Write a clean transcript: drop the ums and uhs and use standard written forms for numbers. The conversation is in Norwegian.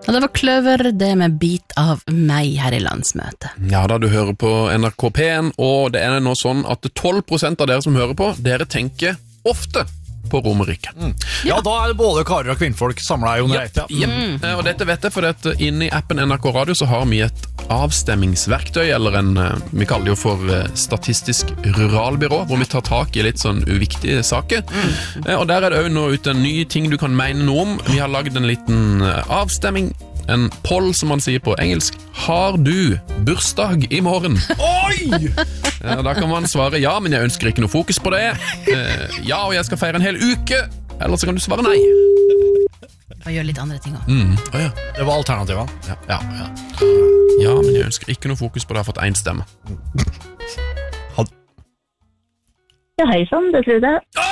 Og det var Kløver, det med bit av meg her i landsmøtet. Ja da, du hører på NRK P1, og det nå sånn at 12% av dere som hører på, dere tenker ofte på Romerike. Ja, da det både karer og kvinnfolk samlet under ett. Og dette vet jeg, for inne i appen NRK Radio så har vi et avstemmingsverktøy, eller vi kaller det jo for Statistisk Ruralbyrå, hvor vi tar tak i litt sånn uviktige saker. Og der det også nå ute en ny ting du kan mene noe om. Vi har laget en liten avstemming, en poll som man sier på engelsk. Har du bursdag i morgen? Oi! Da kan man svare ja, men jeg ønsker ikke noe fokus på det. Ja, og jeg skal feire en hel uke. Eller så kan du svare nei. Og gjøre litt andre ting også. Ja. Det var alternativet. Ja, men jeg ønsker ikke noe fokus på det. Jeg har fått en stemme. Ja, hei sann, det tror jeg.